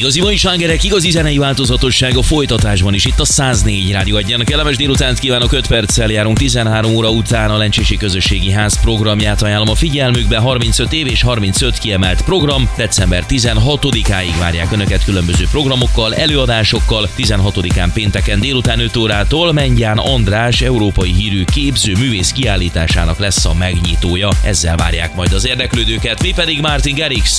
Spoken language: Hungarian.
Igazi mai slágerek, igazi zenei változatosság a folytatásban is itt a 104 Rádió Egyen. Kellemes délutánt kívánok, 5 perccel járunk 13 óra után. A Lencsési Közösségi Ház programját ajánlom a figyelmükbe. 35 év és 35 kiemelt program. December 16-áig várják Önöket különböző programokkal, előadásokkal. 16-án pénteken délután 5 órától Mengyán András európai hírű képző művész kiállításának lesz a megnyitója. Ezzel várják majd az érdeklődőket. Mi pedig Martin Garrix